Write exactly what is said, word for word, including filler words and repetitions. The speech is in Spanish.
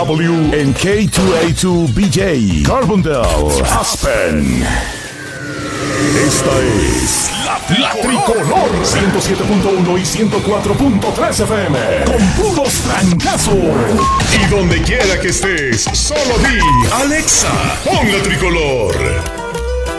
W en K dos A dos B J, Carbondale, Aspen. Esta es la, la Tricolor ciento siete punto uno y ciento cuatro punto tres F M con puros trancazos. Y donde quiera que estés, solo di Alexa, pon la Tricolor.